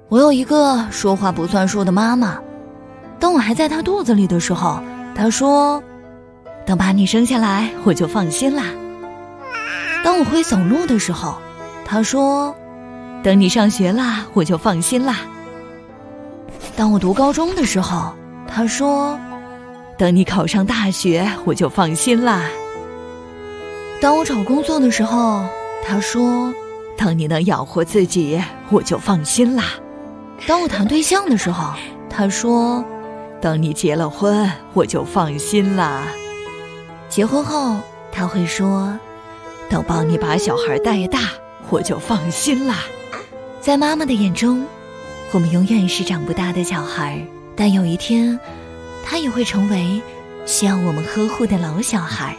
我有一个说话不算数的妈妈，当我还在她肚子里的时候，她说，等把你生下来我就放心啦。当我会走路的时候，她说，等你上学啦我就放心啦。当我读高中的时候，她说，等你考上大学我就放心啦。当我找工作的时候，她说，当你能养活自己我就放心啦。当我谈对象的时候，她说，等你结了婚我就放心啦。结婚后她会说，等帮你把小孩带大我就放心啦。在妈妈的眼中，我们永远是长不大的小孩，但有一天她也会成为需要我们呵护的老小孩。